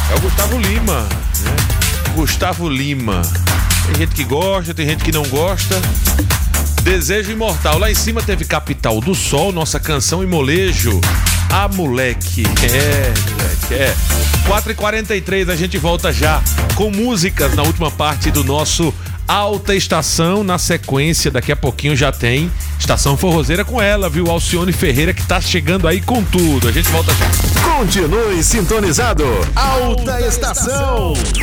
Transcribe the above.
É o Gustavo Lima, né? Gustavo Lima. Tem gente que gosta, tem gente que não gosta. Desejo Imortal. Lá em cima teve Capital do Sol, nossa canção e molejo. Ah, moleque. Moleque. 4h43, a gente volta já com músicas na última parte do nosso Alta Estação. Na sequência, daqui a pouquinho já tem Estação Forrozeira com ela, viu? Alcione Ferreira, que tá chegando aí com tudo. A gente volta já. Continue sintonizado. Alta Estação.